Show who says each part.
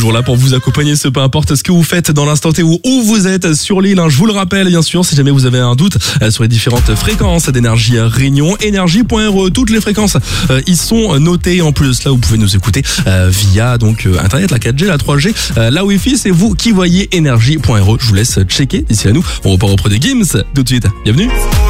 Speaker 1: toujours là pour vous accompagner, peu importe ce que vous faites dans l'instant T ou où vous êtes sur l'île. Je vous le rappelle, bien sûr, si jamais vous avez un doute sur les différentes fréquences d'Énergie Réunion, énergie.re, toutes les fréquences y sont notées. En plus, là, vous pouvez nous écouter via donc Internet, la 4G, la 3G, la Wi-Fi. C'est vous qui voyez énergie.re. Je vous laisse checker. D'ici là, nous, on repart auprès des Gims tout de suite. Bienvenue.